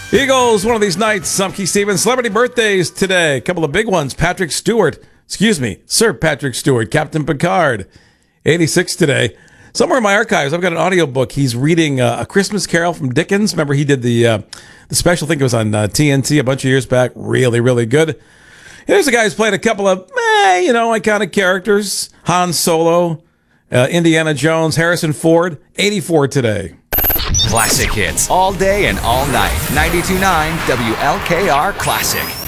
Eagles, one of these nights. I'm Keith Stevens. Celebrity birthdays today. A couple of big ones. Sir Patrick Stewart, Captain Picard, 86 today. Somewhere in my archives, I've got an audiobook. He's reading A Christmas Carol from Dickens. Remember, he did the special, I think it was on TNT a bunch of years back. Really, really good. Here's a guy who's played a couple of, iconic characters. Han Solo, Indiana Jones, Harrison Ford, 84 today. Classic hits all day and all night. 92.9 WLKR Classic.